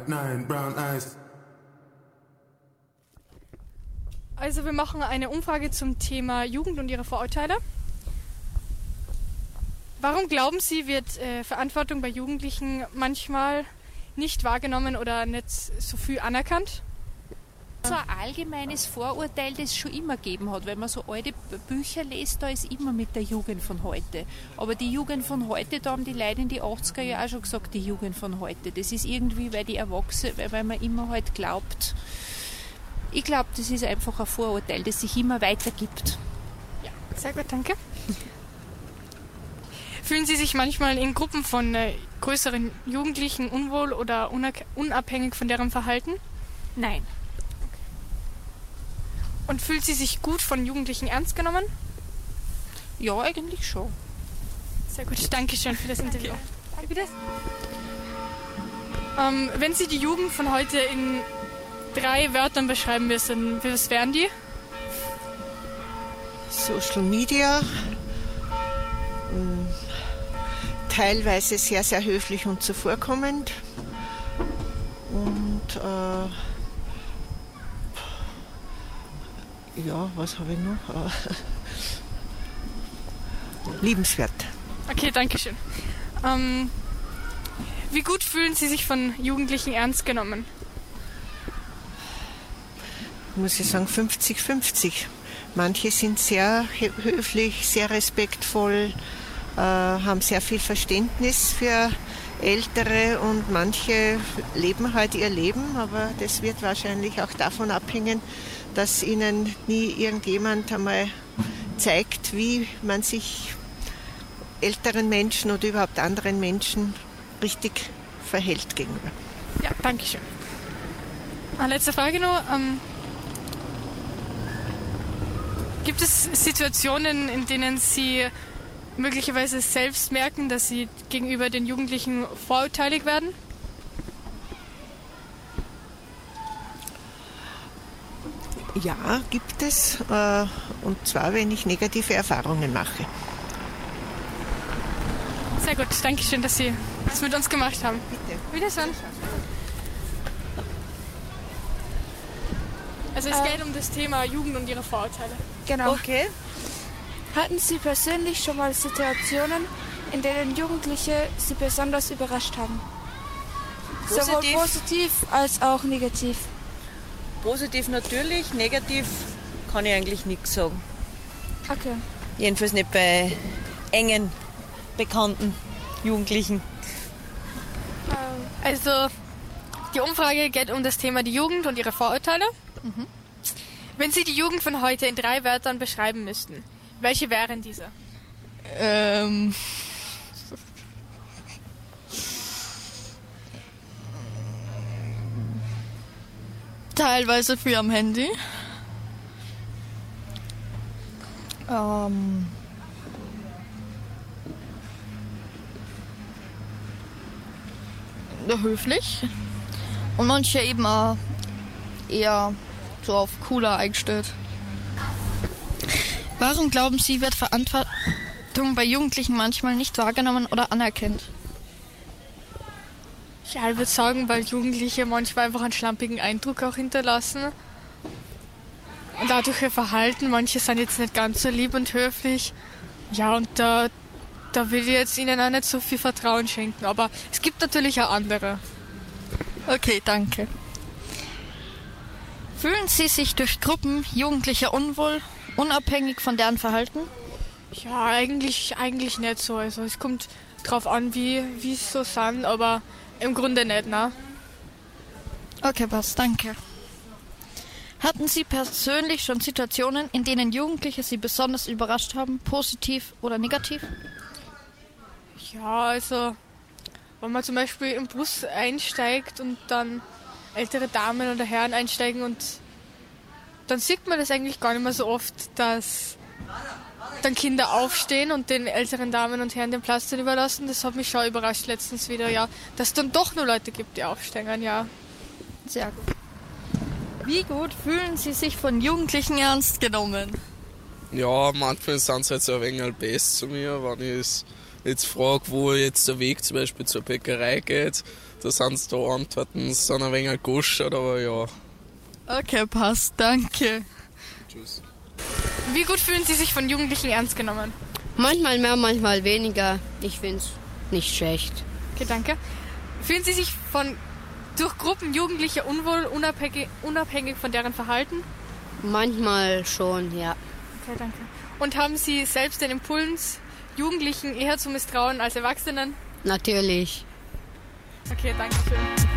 nine, brown eyes. Also wir machen eine Umfrage zum Thema Jugend und ihre Vorurteile. Warum glauben Sie, wird Verantwortung bei Jugendlichen manchmal nicht wahrgenommen oder nicht so viel anerkannt? So ein allgemeines Vorurteil, das es schon immer gegeben hat. Wenn man so alte Bücher liest, da ist immer mit der Jugend von heute. Aber die Jugend von heute, da haben die Leute in die 80er Jahre auch schon gesagt, die Jugend von heute. Das ist irgendwie, weil die Erwachsenen, weil man immer halt glaubt. Ich glaube, das ist einfach ein Vorurteil, das sich immer weitergibt. Ja, sehr gut, danke. Fühlen Sie sich manchmal in Gruppen von größeren Jugendlichen unwohl oder unabhängig von deren Verhalten? Nein. Und fühlen Sie sich gut von Jugendlichen ernst genommen? Ja, eigentlich schon. Sehr gut, danke schön für das Interview. Danke. Bitte. Wenn Sie die Jugend von heute in 3 Wörtern beschreiben müssen, was wären die? Social Media, teilweise sehr, sehr höflich und zuvorkommend und ja, was habe ich noch? Liebenswert. Okay, danke schön. Wie gut fühlen Sie sich von Jugendlichen ernst genommen? Muss ich sagen, 50-50. Manche sind sehr höflich, sehr respektvoll, haben sehr viel Verständnis für Ältere und manche leben halt ihr Leben, aber das wird wahrscheinlich auch davon abhängen, dass ihnen nie irgendjemand einmal zeigt, wie man sich älteren Menschen oder überhaupt anderen Menschen richtig verhält gegenüber. Ja, danke schön. Eine letzte Frage noch. Gibt es Situationen, in denen Sie möglicherweise selbst merken, dass Sie gegenüber den Jugendlichen vorurteilig werden? Ja, gibt es. Und zwar, wenn ich negative Erfahrungen mache. Sehr gut, danke schön, dass Sie das mit uns gemacht haben. Bitte. Wiedersehen. Also es geht um das Thema Jugend und ihre Vorurteile. Genau. Okay. Hatten Sie persönlich schon mal Situationen, in denen Jugendliche Sie besonders überrascht haben? Sowohl positiv als auch negativ. Positiv natürlich, negativ kann ich eigentlich nichts sagen. Okay. Jedenfalls nicht bei engen, bekannten Jugendlichen. Also die Umfrage geht um das Thema die Jugend und ihre Vorurteile. Wenn Sie die Jugend von heute in 3 Wörtern beschreiben müssten, welche wären diese? Teilweise viel am Handy. Höflich. Und manche eben auch eher so auf cooler eingestellt. Warum glauben Sie, wird Verantwortung bei Jugendlichen manchmal nicht wahrgenommen oder anerkannt? Ja, ich würde sagen, weil Jugendliche manchmal einfach einen schlampigen Eindruck auch hinterlassen. Und dadurch ihr Verhalten, manche sind jetzt nicht ganz so lieb und höflich. Ja, und da will ich jetzt ihnen auch nicht so viel Vertrauen schenken. Aber es gibt natürlich auch andere. Okay, danke. Fühlen Sie sich durch Gruppen Jugendlicher unwohl, unabhängig von deren Verhalten? Ja, eigentlich nicht so. Also es kommt drauf an, wie es so sind, aber im Grunde nicht, ne? Okay, passt, danke. Hatten Sie persönlich schon Situationen, in denen Jugendliche Sie besonders überrascht haben, positiv oder negativ? Ja, also wenn man zum Beispiel im Bus einsteigt und dann ältere Damen oder Herren einsteigen und dann sieht man das eigentlich gar nicht mehr so oft, dass dann Kinder aufstehen und den älteren Damen und Herren den Platz dann überlassen. Das hat mich schon überrascht letztens wieder, ja, dass es dann doch nur Leute gibt, die aufstehen, ja. Sehr gut. Wie gut fühlen Sie sich von Jugendlichen ernst genommen? Ja, manchmal sind sie halt so ein wenig best zu mir, wenn ich jetzt frage, wo jetzt der Weg zum Beispiel zur Bäckerei geht, da sind es da Antworten, es sind ein wenig gegoschert, aber ja. Okay, passt, danke. Tschüss. Wie gut fühlen Sie sich von Jugendlichen ernst genommen? Manchmal mehr, manchmal weniger. Ich finde es nicht schlecht. Okay, danke. Fühlen Sie sich durch Gruppen Jugendlicher unwohl, unabhängig von deren Verhalten? Manchmal schon, ja. Okay, danke. Und haben Sie selbst den Impuls, Jugendlichen eher zu misstrauen als Erwachsenen? Natürlich. Okay, danke schön.